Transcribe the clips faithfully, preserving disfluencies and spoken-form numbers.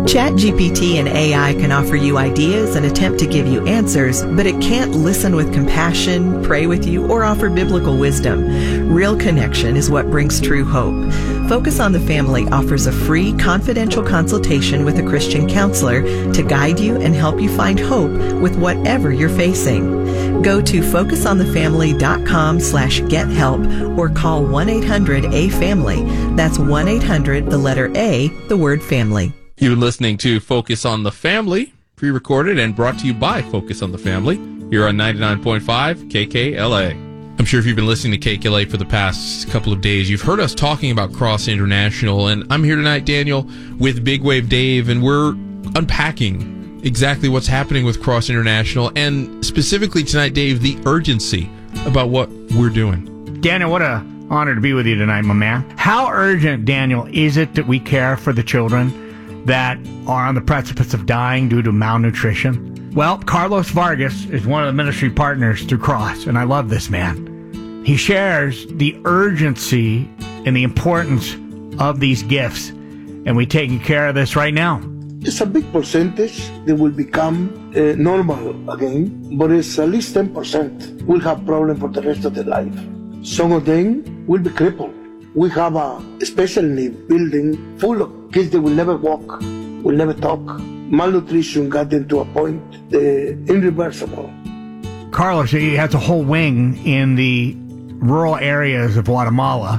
ChatGPT and A I can offer you ideas and attempt to give you answers, but it can't listen with compassion, pray with you, or offer biblical wisdom. Real connection is what brings true hope. Focus on the Family offers a free, confidential consultation with a Christian counselor to guide you and help you find hope with whatever you're facing. Go to focus on the family dot com slash get help or call one eight hundred A family. That's one eight hundred, the letter A, the word family. You're listening to Focus on the Family, pre-recorded and brought to you by Focus on the Family, here on ninety-nine point five K K L A. I'm sure if you've been listening to K K L A for the past couple of days, you've heard us talking about Cross International, and I'm here tonight, Daniel, with Big Wave Dave, and we're unpacking exactly what's happening with Cross International, and specifically tonight, Dave, the urgency about what we're doing. Daniel, what a honor to be with you tonight, my man. How urgent, Daniel, is it that we care for the children that are on the precipice of dying due to malnutrition? Well, Carlos Vargas is one of the ministry partners through Cross, and I love this man. He shares the urgency and the importance of these gifts, and we're taking care of this right now. It's a big percentage that will become uh, normal again, but it's at least ten percent will have problems for the rest of their life. Some of them will be crippled. We have a special need building full of kids that will never walk, will never talk. Malnutrition got them to a point uh, irreversible. Carlos, he has a whole wing in the rural areas of Guatemala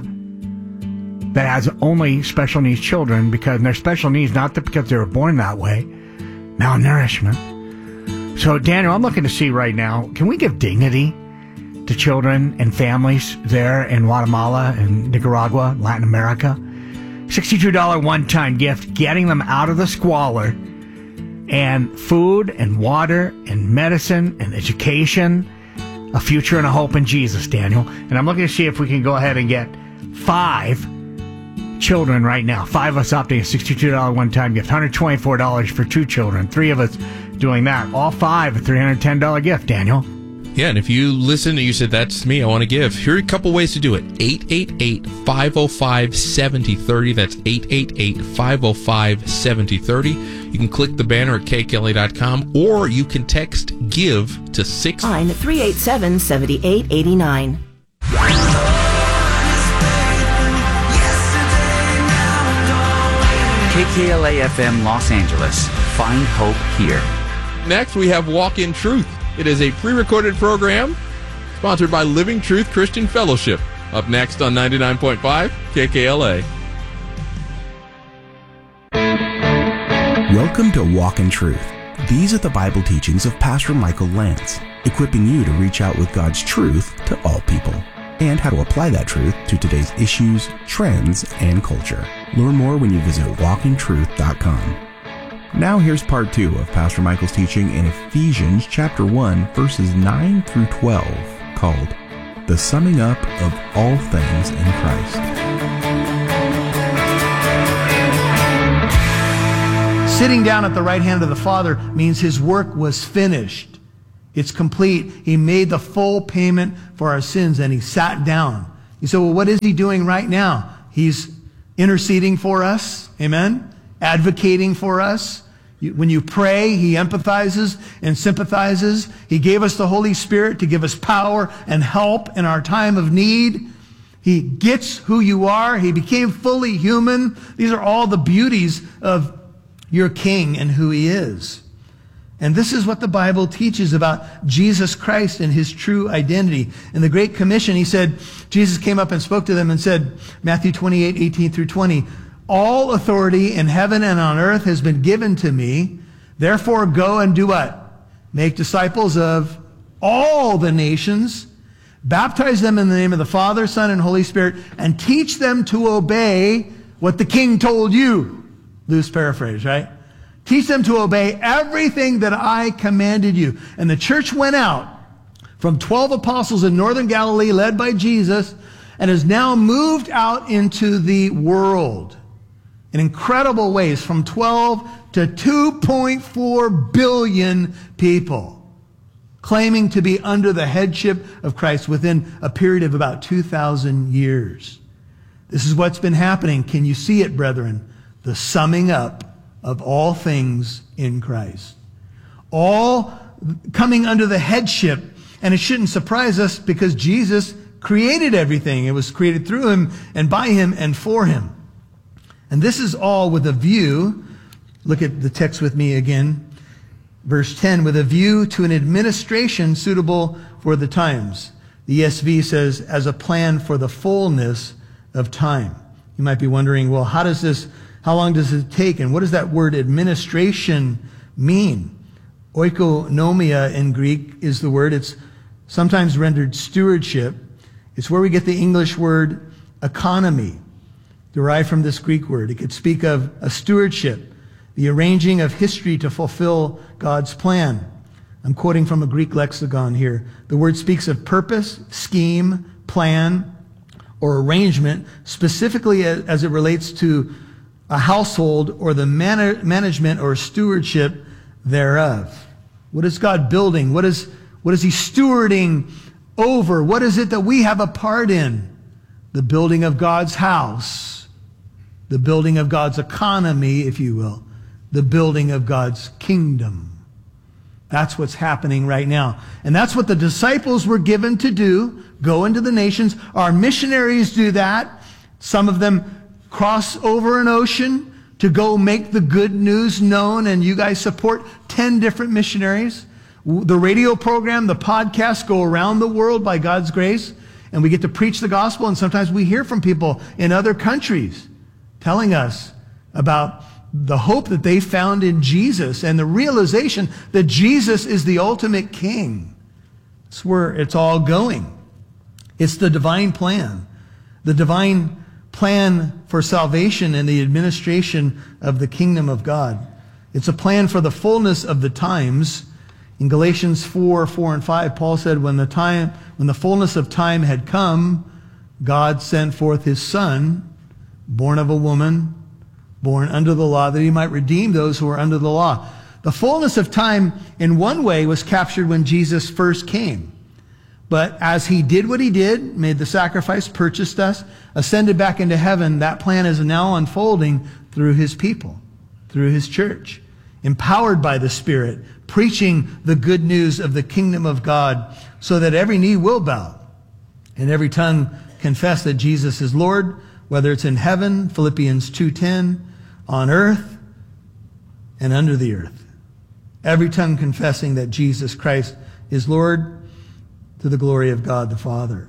that has only special needs children, because they're special needs not because they were born that way, malnourishment. So, Daniel, I'm looking to see right now, can we give dignity to children and families there in Guatemala and Nicaragua, Latin America? sixty-two dollars one-time gift, getting them out of the squalor, and food and water and medicine and education, a future and a hope in Jesus, Daniel. And I'm looking to see if we can go ahead and get five children right now. Five of us opting a sixty-two dollars one-time gift, one hundred twenty-four dollars for two children. Three of us doing that. All five, a three hundred ten dollars gift, Daniel. Yeah, and if you listen and you said, that's me, I want to give, here are a couple ways to do it. eight eight eight, five oh five, seven oh three oh. That's eight eight eight, five oh five, seven oh three oh. You can click the banner at K K L A dot com, or you can text GIVE to six nine three eight seven, seven eight eight nine. K K L A F M Los Angeles. Find hope here. Next, we have Walk in Truth. It is a pre-recorded program sponsored by Living Truth Christian Fellowship. Up next on ninety-nine point five K K L A. Welcome to Walk in Truth. These are the Bible teachings of Pastor Michael Lance, equipping you to reach out with God's truth to all people, and how to apply that truth to today's issues, trends, and culture. Learn more when you visit walk in truth dot com. Now here's part two of Pastor Michael's teaching in Ephesians chapter one, verses nine through twelve, called The Summing Up of All Things in Christ. Sitting down at the right hand of the Father means his work was finished. It's complete. He made the full payment for our sins, and he sat down. You say, well, what is he doing right now? He's interceding for us, amen? Advocating for us. When you pray, he empathizes and sympathizes. He gave us the Holy Spirit to give us power and help in our time of need. He gets who you are. He became fully human. These are all the beauties of your King and who he is. And this is what the Bible teaches about Jesus Christ and his true identity. In the Great Commission, he said, Jesus came up and spoke to them and said, Matthew twenty-eight, eighteen through twenty, all authority in heaven and on earth has been given to me. Therefore, go and do what? Make disciples of all the nations, baptize them in the name of the Father, Son, and Holy Spirit, and teach them to obey what the King told you. Loose paraphrase, right? Teach them to obey everything that I commanded you. And the church went out from twelve apostles in northern Galilee, led by Jesus, and has now moved out into the world in incredible ways, from twelve to two point four billion people, claiming to be under the headship of Christ within a period of about two thousand years. This is what's been happening. Can you see it, brethren? The summing up of all things in Christ. All coming under the headship. And it shouldn't surprise us because Jesus created everything. It was created through him and by him and for him. And this is all with a view. Look at the text with me again. Verse ten, with a view to an administration suitable for the times. The E S V says, as a plan for the fullness of time. You might be wondering, well, how does this, how long does it take? And what does that word administration mean? Oikonomia in Greek is the word. It's sometimes rendered stewardship. It's where we get the English word economy, derived from this Greek word. It could speak of a stewardship, the arranging of history to fulfill God's plan. I'm quoting from a Greek lexicon here. The word speaks of purpose, scheme, plan, or arrangement, specifically as it relates to a household or the man- management or stewardship thereof. What is God building? What is, what is he stewarding over? What is it that we have a part in? The building of God's house, the building of God's economy, if you will, the building of God's kingdom. That's what's happening right now. And that's what the disciples were given to do. Go into the nations. Our missionaries do that. Some of them cross over an ocean to go make the good news known, and you guys support ten different missionaries. The radio program, the podcast go around the world by God's grace, and we get to preach the gospel, and sometimes we hear from people in other countries telling us about the hope that they found in Jesus and the realization that Jesus is the ultimate king. It's where it's all going. It's the divine plan. The divine plan for salvation and the administration of the kingdom of God. It's a plan for the fullness of the times. In Galatians four, four and five, Paul said, when the time, when the fullness of time had come, God sent forth his son, born of a woman, born under the law, that he might redeem those who are under the law. The fullness of time, in one way, was captured when Jesus first came. But as he did what he did, made the sacrifice, purchased us, ascended back into heaven, that plan is now unfolding through his people, through his church, empowered by the Spirit, preaching the good news of the kingdom of God, so that every knee will bow and every tongue confess that Jesus is Lord, whether it's in heaven, Philippians two ten, on earth and under the earth. Every tongue confessing that Jesus Christ is Lord, to the glory of God the Father.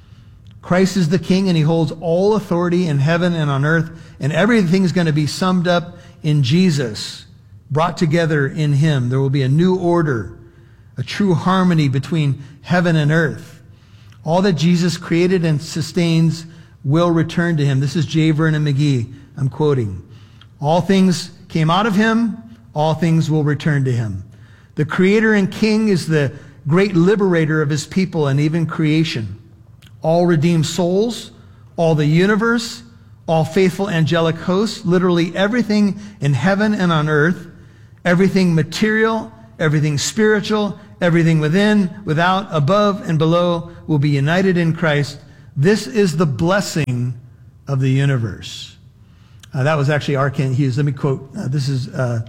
Christ is the King, and he holds all authority in heaven and on earth, and everything is going to be summed up in Jesus, brought together in him. There will be a new order, a true harmony between heaven and earth. All that Jesus created and sustains will return to him. This is J. Vernon McGee, I'm quoting. All things came out of him, all things will return to him. The Creator and King is the great liberator of his people and even creation. All redeemed souls, all the universe, all faithful angelic hosts, literally everything in heaven and on earth, everything material, everything spiritual, everything within, without, above, and below will be united in Christ. This is the blessing of the universe. Uh, that was actually R. Kent Hughes. Let me quote. Uh, this is uh,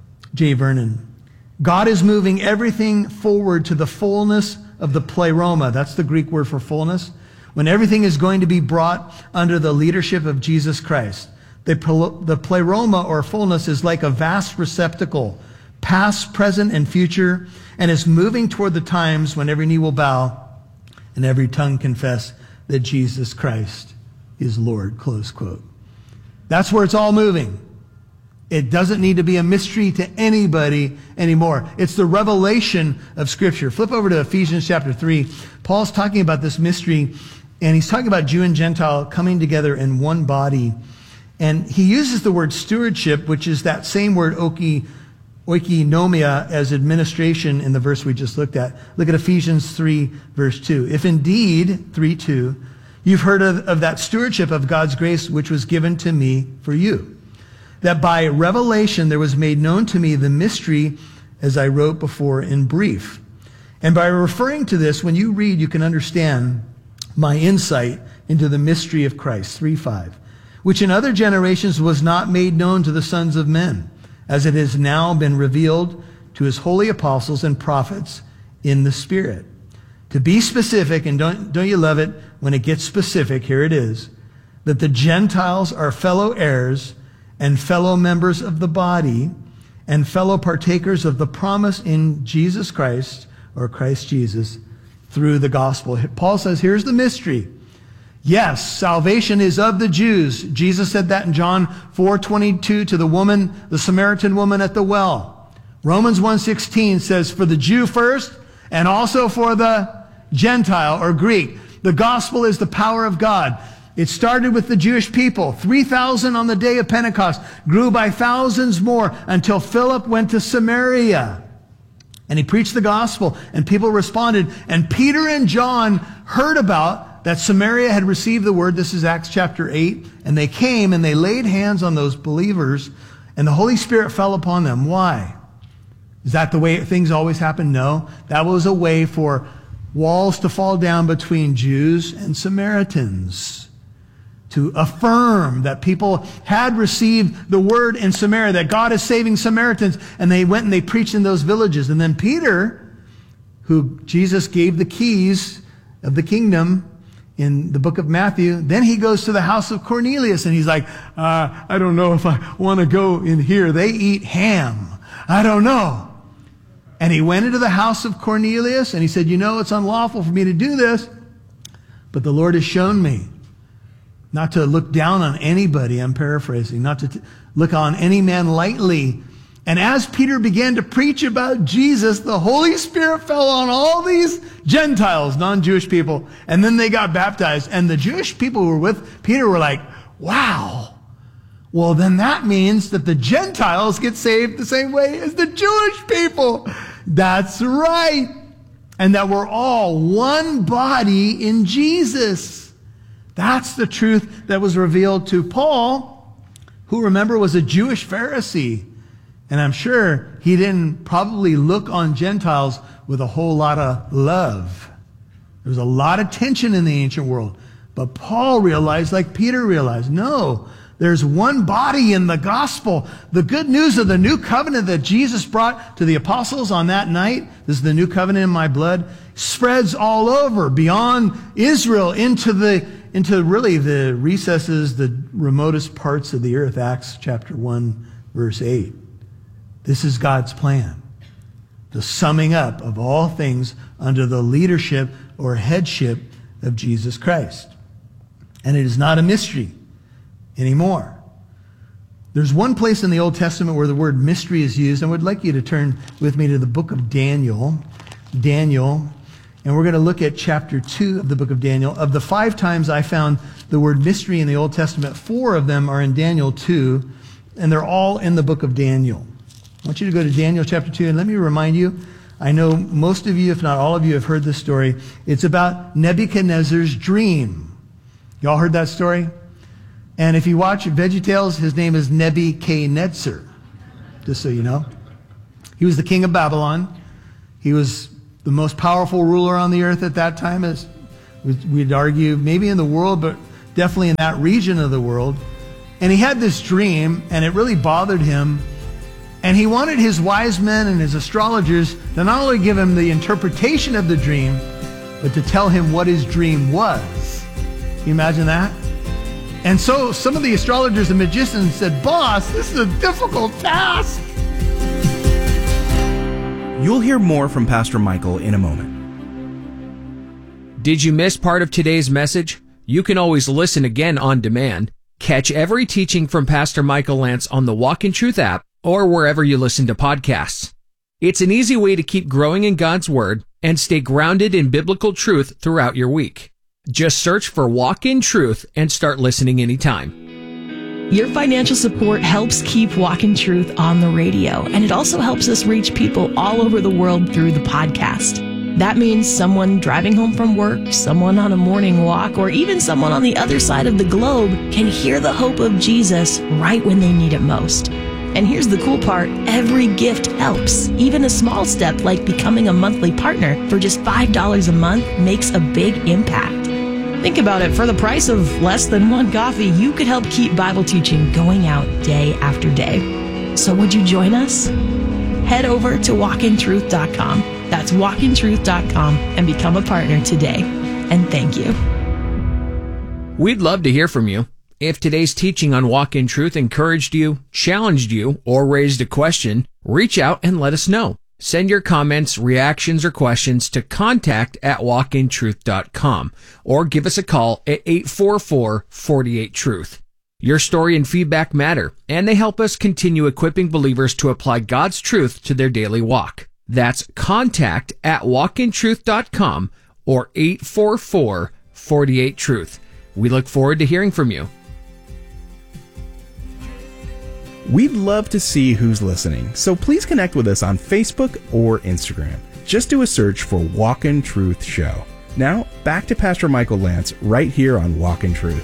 J. Vernon. God is moving everything forward to the fullness of the pleroma. That's the Greek word for fullness. When everything is going to be brought under the leadership of Jesus Christ. The, the pleroma, or fullness, is like a vast receptacle, past, present, and future, and is moving toward the times when every knee will bow and every tongue confess that Jesus Christ is Lord, close quote. That's where it's all moving. It doesn't need to be a mystery to anybody anymore. It's the revelation of Scripture. Flip over to Ephesians chapter three. Paul's talking about this mystery, and he's talking about Jew and Gentile coming together in one body. And he uses the word stewardship, which is that same word oiki, oikonomia, as administration in the verse we just looked at. Look at Ephesians three, verse two. If indeed, three two, you've heard of, of that stewardship of God's grace which was given to me for you, that by revelation there was made known to me the mystery, as I wrote before in brief. And by referring to this, when you read, you can understand my insight into the mystery of Christ, three five, which in other generations was not made known to the sons of men, as it has now been revealed to his holy apostles and prophets in the Spirit. To be specific, and don't, don't you love it when it gets specific, here it is, that the Gentiles are fellow heirs and fellow members of the body and fellow partakers of the promise in Jesus Christ, or Christ Jesus, through the gospel. Paul says, here's the mystery. Yes, salvation is of the Jews. Jesus said that in John four twenty-two to the woman, the Samaritan woman at the well. Romans one sixteen says, for the Jew first, and also for the Gentile or Greek. The gospel is the power of God. It started with the Jewish people. three thousand on the day of Pentecost, grew by thousands more until Philip went to Samaria. And he preached the gospel, and people responded. And Peter and John heard about that Samaria had received the word. This is Acts chapter eight. And they came and they laid hands on those believers, and the Holy Spirit fell upon them. Why? Is that the way things always happen? No. That was a way for walls to fall down between Jews and Samaritans, to affirm that people had received the word in Samaria, that God is saving Samaritans, and they went and they preached in those villages. And then Peter, who Jesus gave the keys of the kingdom in the book of Matthew, then he goes to the house of Cornelius, and he's like, uh, I don't know if I want to go in here. They eat ham. I don't know. And he went into the house of Cornelius, and he said, you know, it's unlawful for me to do this, but the Lord has shown me not to look down on anybody, I'm paraphrasing, not to t- look on any man lightly. And as Peter began to preach about Jesus, the Holy Spirit fell on all these Gentiles, non-Jewish people, and then they got baptized. And the Jewish people who were with Peter were like, wow, well, then that means that the Gentiles get saved the same way as the Jewish people. That's right. And that we're all one body in Jesus. That's the truth that was revealed to Paul, who, remember, was a Jewish Pharisee. And I'm sure he didn't probably look on Gentiles with a whole lot of love. There was a lot of tension in the ancient world. But Paul realized, like Peter realized, no, there's one body in the gospel. The good news of the new covenant that Jesus brought to the apostles on that night, this is the new covenant in my blood, spreads all over, beyond Israel, into the into really the recesses, the remotest parts of the earth. Acts chapter one, verse eight. This is God's plan. The summing up of all things under the leadership or headship of Jesus Christ. And it is not a mystery anymore. There's one place in the Old Testament where the word mystery is used. I would like you to turn with me to the book of Daniel. Daniel. And we're going to look at chapter two of the book of Daniel. Of the five times I found the word mystery in the Old Testament, four of them are in Daniel two, and they're all in the book of Daniel. I want you to go to Daniel chapter two, and let me remind you, I know most of you, if not all of you, have heard this story. It's about Nebuchadnezzar's dream. Y'all heard that story? And if you watch VeggieTales, his name is Nebuchadnezzar, just so you know. He was the king of Babylon. He was the most powerful ruler on the earth at that time, as we'd argue, maybe in the world, but definitely in that region of the world. And he had this dream, and it really bothered him. And he wanted his wise men and his astrologers to not only give him the interpretation of the dream, but to tell him what his dream was. Can you imagine that? And so some of the astrologers and magicians said, boss, this is a difficult task. You'll hear more from Pastor Michael in a moment. Did you miss part of today's message? You can always listen again on demand. Catch every teaching from Pastor Michael Lance on the Walk in Truth app or wherever you listen to podcasts. It's an easy way to keep growing in God's Word and stay grounded in biblical truth throughout your week. Just search for Walk in Truth and start listening anytime. Your financial support helps keep Walk in Truth on the radio, and it also helps us reach people all over the world through the podcast. That means someone driving home from work, someone on a morning walk, or even someone on the other side of the globe can hear the hope of Jesus right when they need it most. And here's the cool part, every gift helps. Even a small step like becoming a monthly partner for just five dollars a month makes a big impact. Think about it, for the price of less than one coffee, you could help keep Bible teaching going out day after day. So would you join us? Head over to walk in truth dot com. That's walk in truth dot com and become a partner today. And thank you. We'd love to hear from you. If today's teaching on Walk in Truth encouraged you, challenged you, or raised a question, reach out and let us know. Send your comments, reactions, or questions to contact at walk in truth dot com or give us a call at eight four four, four eight, truth. Your story and feedback matter, and they help us continue equipping believers to apply God's truth to their daily walk. That's contact at walk in truth dot com or eight four four, four eight, truth. We look forward to hearing from you. We'd love to see who's listening, so please connect with us on Facebook or Instagram. Just do a search for Walk in Truth Show. Now, back to Pastor Michael Lance right here on Walk in Truth.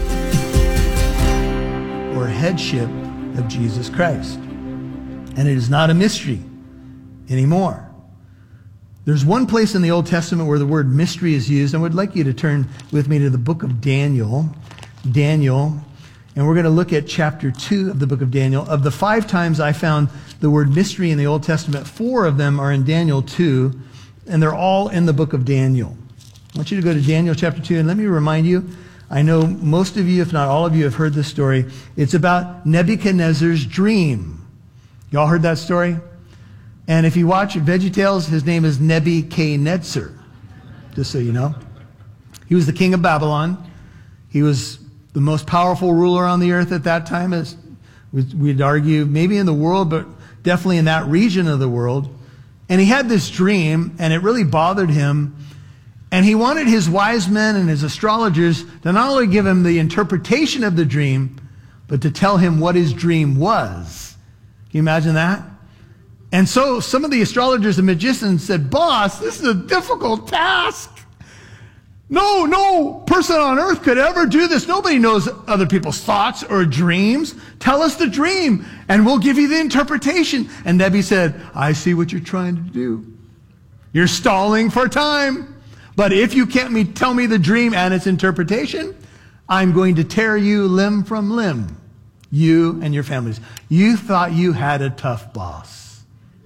Or headship of Jesus Christ. And it is not a mystery anymore. There's one place in the Old Testament where the word mystery is used. I would like you to turn with me to the book of Daniel. Daniel. And we're going to look at chapter two of the book of Daniel. Of the five times I found the word mystery in the Old Testament, four of them are in Daniel two, and they're all in the book of Daniel. I want you to go to Daniel chapter two, and let me remind you, I know most of you, if not all of you, have heard this story. It's about Nebuchadnezzar's dream. Y'all heard that story? And if you watch VeggieTales, his name is Nebuchadnezzar, just so you know. He was the king of Babylon. He was the most powerful ruler on the earth at that time, as we'd argue, maybe in the world, but definitely in that region of the world. And he had this dream, and it really bothered him. And he wanted his wise men and his astrologers to not only give him the interpretation of the dream, but to tell him what his dream was. Can you imagine that? And so some of the astrologers and magicians said, "Boss, this is a difficult task. No, no person on earth could ever do this. Nobody knows other people's thoughts or dreams. Tell us the dream, and we'll give you the interpretation." And Nebi said, "I see what you're trying to do. You're stalling for time. But if you can't me, tell me the dream and its interpretation, I'm going to tear you limb from limb, you and your families." You thought you had a tough boss.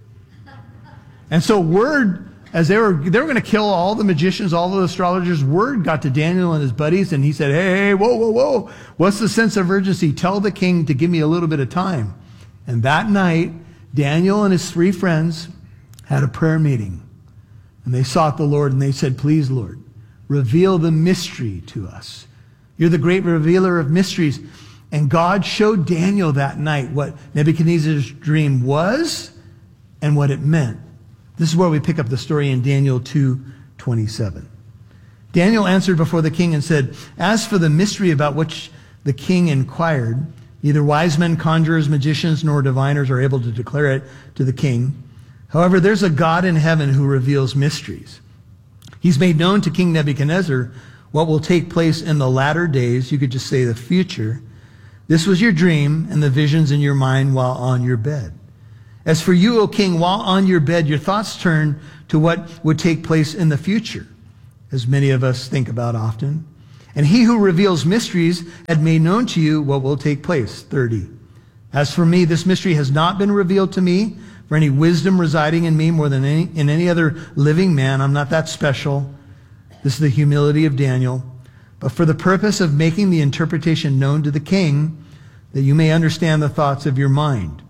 And so word, as they were, they were going to kill all the magicians, all the astrologers, word got to Daniel and his buddies, and he said, hey, hey, whoa, whoa, whoa. What's the sense of urgency? Tell the king to give me a little bit of time. And that night, Daniel and his three friends had a prayer meeting. And they sought the Lord, and they said, "Please, Lord, reveal the mystery to us. You're the great revealer of mysteries." And God showed Daniel that night what Nebuchadnezzar's dream was and what it meant. This is where we pick up the story in Daniel two twenty-seven. Daniel answered before the king and said, "As for the mystery about which the king inquired, neither wise men, conjurers, magicians, nor diviners are able to declare it to the king. However, there's a God in heaven who reveals mysteries. He's made known to King Nebuchadnezzar what will take place in the latter days." You could just say the future. "This was your dream and the visions in your mind while on your bed. As for you, O king, while on your bed, your thoughts turn to what would take place in the future, as many of us think about often. And he who reveals mysteries had made known to you what will take place." thirty. "As for me, this mystery has not been revealed to me, for any wisdom residing in me more than any, in any other living man. I'm not that special." This is the humility of Daniel. "But for the purpose of making the interpretation known to the king, that you may understand the thoughts of your mind.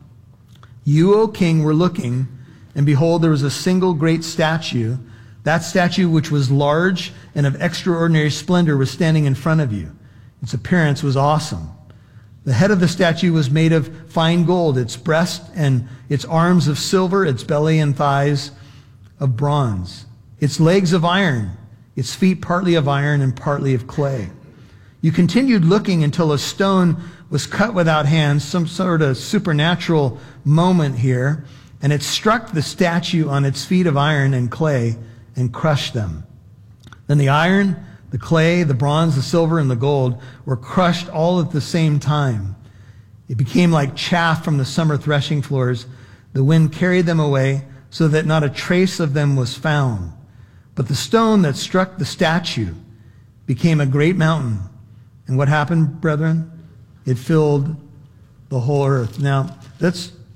You, O king, were looking, and behold, there was a single great statue. That statue, which was large and of extraordinary splendor, was standing in front of you. Its appearance was awesome. The head of the statue was made of fine gold, its breast and its arms of silver, its belly and thighs of bronze, its legs of iron, its feet partly of iron and partly of clay. You continued looking until a stone was cut without hands," some sort of supernatural moment here, "and it struck the statue on its feet of iron and clay and crushed them. Then the iron, the clay, the bronze, the silver, and the gold were crushed all at the same time. It became like chaff from the summer threshing floors. The wind carried them away so that not a trace of them was found. But the stone that struck the statue became a great mountain." And what happened, brethren? It filled the whole earth. Now, let's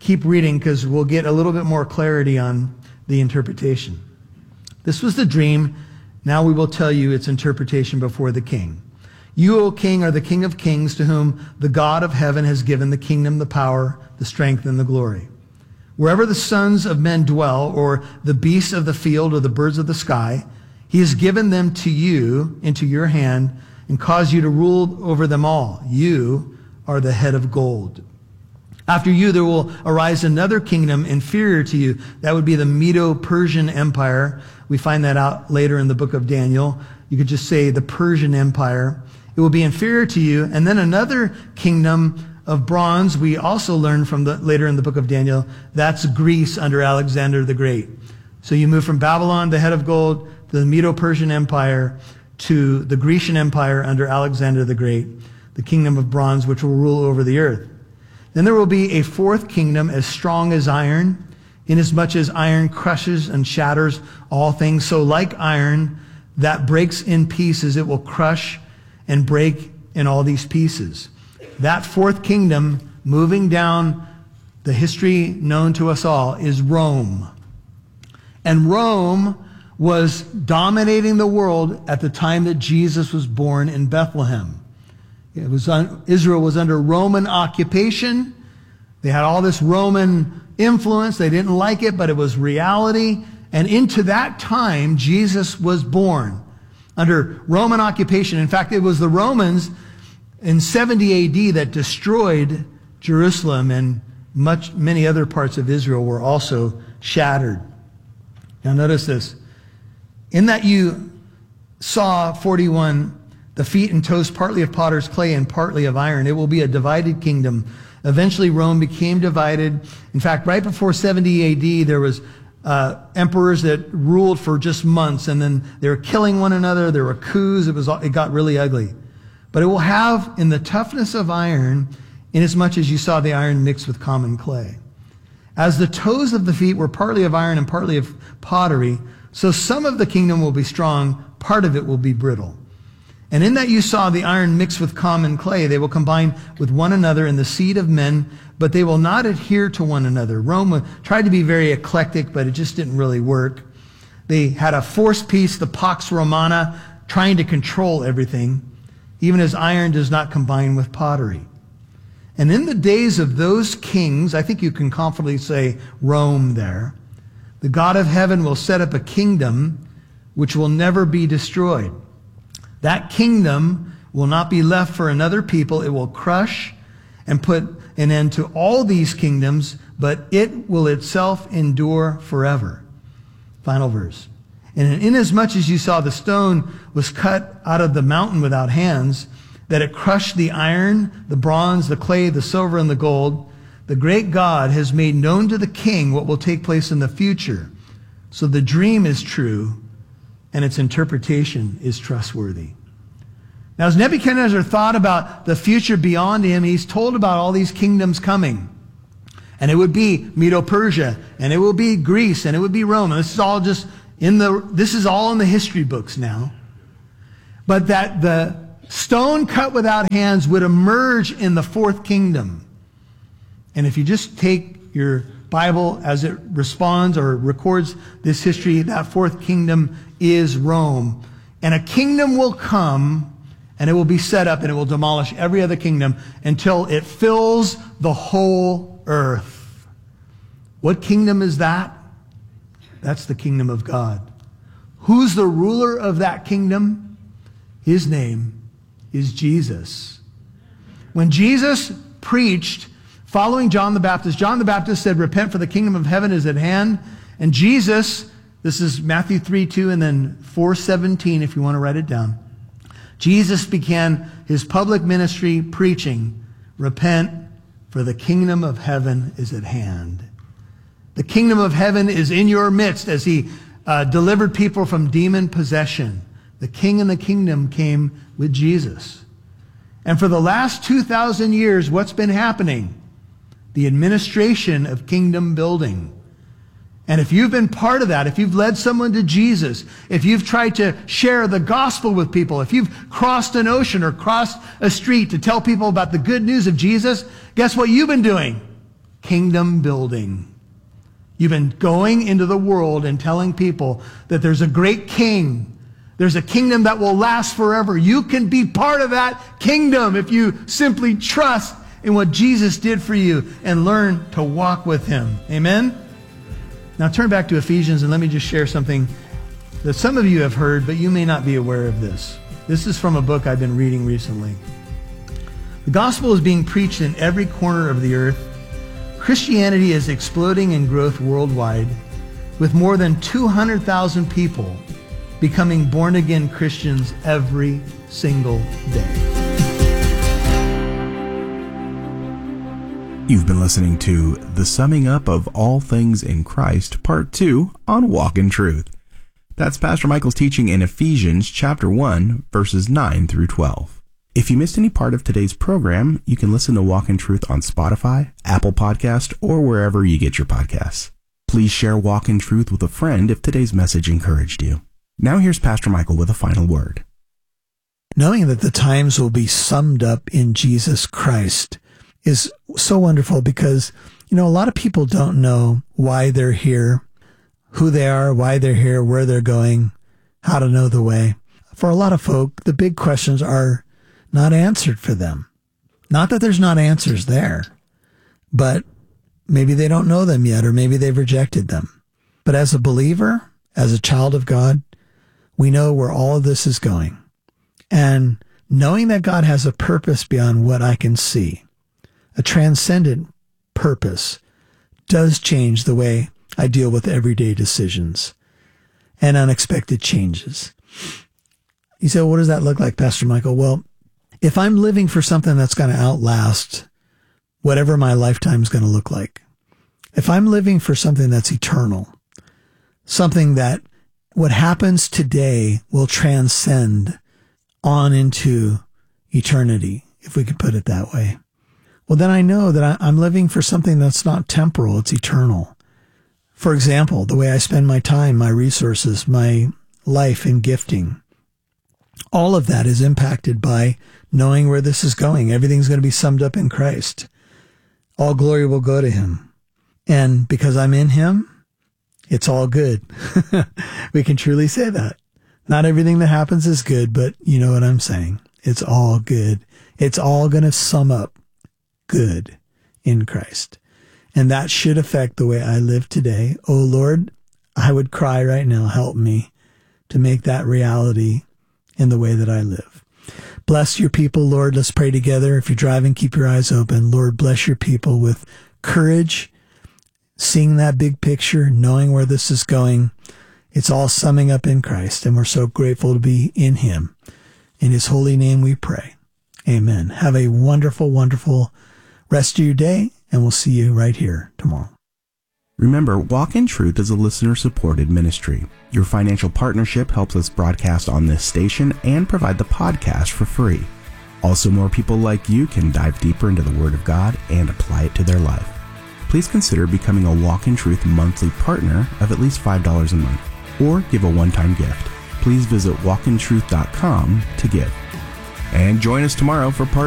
keep reading because we'll get a little bit more clarity on the interpretation. This was the dream. Now we will tell you its interpretation before the king. You, O king, are the King of kings, to whom the God of heaven has given the kingdom, the power, the strength, and the glory. Wherever the sons of men dwell, or the beasts of the field, or the birds of the sky, he has given them to you into your hand and caused you to rule over them all. You are the head of gold. After you, there will arise another kingdom inferior to you. That would be the Medo-Persian Empire. We find that out later in the book of Daniel. You could just say the Persian Empire. It will be inferior to you. And then another kingdom of bronze, we also learn from the later in the book of Daniel, that's Greece under Alexander the Great. So you move from Babylon, the head of gold, to the Medo-Persian Empire, to the Grecian Empire under Alexander the Great, the kingdom of bronze, which will rule over the earth. Then there will be a fourth kingdom as strong as iron, inasmuch as iron crushes and shatters all things. So like iron that breaks in pieces, it will crush and break in all these pieces. That fourth kingdom, moving down the history known to us all, is Rome. And Rome was dominating the world at the time that Jesus was born in Bethlehem. It was un- Israel was under Roman occupation. They had all this Roman influence. They didn't like it, but it was reality. And into that time, Jesus was born under Roman occupation. In fact, it was the Romans in seventy A D that destroyed Jerusalem, and much many other parts of Israel were also shattered. Now notice this. In that you saw forty-one, the feet and toes partly of potter's clay and partly of iron. It will be a divided kingdom. Eventually Rome became divided. In fact, right before seventy A D, there was uh, emperors that ruled for just months, and then they were killing one another. There were coups. It was it got really ugly. But it will have in the toughness of iron, inasmuch as you saw the iron mixed with common clay. As the toes of the feet were partly of iron and partly of pottery, so some of the kingdom will be strong, part of it will be brittle. And in that you saw the iron mixed with common clay, they will combine with one another in the seed of men, but they will not adhere to one another. Rome tried to be very eclectic, but it just didn't really work. They had a forced peace, the Pax Romana, trying to control everything, even as iron does not combine with pottery. And in the days of those kings, I think you can confidently say Rome there, the God of heaven will set up a kingdom which will never be destroyed. That kingdom will not be left for another people. It will crush and put an end to all these kingdoms, but it will itself endure forever. Final verse. And inasmuch as you saw the stone was cut out of the mountain without hands, that it crushed the iron, the bronze, the clay, the silver, and the gold, the great God has made known to the king what will take place in the future. So the dream is true, and its interpretation is trustworthy. Now, as Nebuchadnezzar thought about the future beyond him, he's told about all these kingdoms coming. And it would be Medo-Persia, and it will be Greece, and it would be Rome. And this is all just in the, this is all in the history books now. But that the stone cut without hands would emerge in the fourth kingdom. And if you just take your Bible as it responds or records this history, that fourth kingdom is Rome. And a kingdom will come, and it will be set up, and it will demolish every other kingdom until it fills the whole earth. What kingdom is that? That's the kingdom of God. Who's the ruler of that kingdom? His name is Jesus. When Jesus preached following John the Baptist, John the Baptist said, repent, for the kingdom of heaven is at hand. And Jesus, this is Matthew three two and then four seventeen if you want to write it down. Jesus began his public ministry preaching, repent, for the kingdom of heaven is at hand. The kingdom of heaven is in your midst, as he uh, delivered people from demon possession. The king and the kingdom came with Jesus. And for the last two thousand years, what's been happening? The administration of kingdom building. And if you've been part of that, if you've led someone to Jesus, if you've tried to share the gospel with people, if you've crossed an ocean or crossed a street to tell people about the good news of Jesus, guess what you've been doing? kingdom building. You've been going into the world and telling people that there's a great king. There's a kingdom that will last forever. You can be part of that kingdom if you simply trust in what Jesus did for you and learn to walk with him. Amen? Now turn back to Ephesians and let me just share something that some of you have heard, but you may not be aware of this. This is from a book I've been reading recently. The gospel is being preached in every corner of the earth. Christianity is exploding in growth worldwide, with more than two hundred thousand people becoming born-again Christians every single day. You've been listening to The Summing Up of All Things in Christ, Part two on Walk in Truth. That's Pastor Michael's teaching in Ephesians chapter one, verses nine through twelve. If you missed any part of today's program, you can listen to Walk in Truth on Spotify, Apple Podcast, or wherever you get your podcasts. Please share Walk in Truth with a friend if today's message encouraged you. Now here's Pastor Michael with a final word. Knowing that the times will be summed up in Jesus Christ is so wonderful because, you know, a lot of people don't know why they're here, who they are, why they're here, where they're going, how to know the way. For a lot of folk, the big questions are not answered for them. Not that there's not answers there, but maybe they don't know them yet, or maybe they've rejected them. But as a believer, as a child of God, we know where all of this is going. And knowing that God has a purpose beyond what I can see, a transcendent purpose, does change the way I deal with everyday decisions and unexpected changes. You say, well, what does that look like, Pastor Michael? Well, if I'm living for something that's going to outlast whatever my lifetime is going to look like, if I'm living for something that's eternal, something that what happens today will transcend on into eternity, if we could put it that way, well, then I know that I'm living for something that's not temporal, it's eternal. For example, the way I spend my time, my resources, my life and gifting, all of that is impacted by knowing where this is going. Everything's going to be summed up in Christ. All glory will go to him. And because I'm in him, it's all good. We can truly say that. Not everything that happens is good, but you know what I'm saying. It's all good. It's all going to sum up good in Christ. And that should affect the way I live today. Oh Lord, I would cry right now, help me to make that reality in the way that I live. Bless your people, Lord. Let's pray together. If you're driving, keep your eyes open. Lord, bless your people with courage, seeing that big picture, knowing where this is going. It's all summing up in Christ, and we're so grateful to be in him. In his holy name we pray. Amen. Have a wonderful, wonderful rest of your day, and we'll see you right here tomorrow. Remember, Walk in Truth is a listener-supported ministry. Your financial partnership helps us broadcast on this station and provide the podcast for free. Also, more people like you can dive deeper into the Word of God and apply it to their life. Please consider becoming a Walk in Truth monthly partner of at least five dollars a month, or give a one-time gift. Please visit walk in truth dot com to give. And join us tomorrow for part